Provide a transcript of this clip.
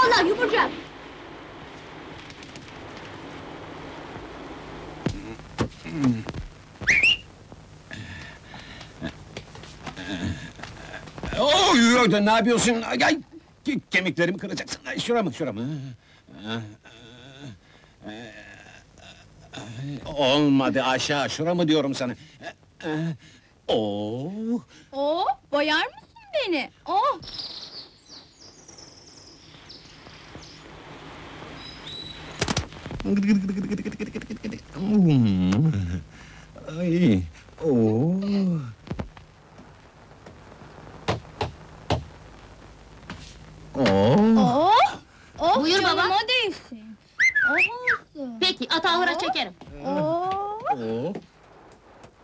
vallahi yumurcak! Oy, ne yapıyorsun? Ay, kemiklerimi kıracaksın. Ay, şuramı. Olmadı, aşağı, şuramı diyorum sana. Oo! Oo, boyar mısın beni? Oh! Ay, oo! Oo! Oh! Oh, Buyur baba. canıma değsin!